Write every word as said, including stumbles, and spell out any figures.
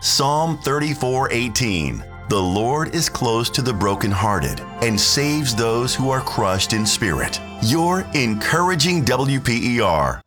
Psalm thirty-four eighteen. The Lord is close to the brokenhearted and saves those who are crushed in spirit. Your encouraging W P E R.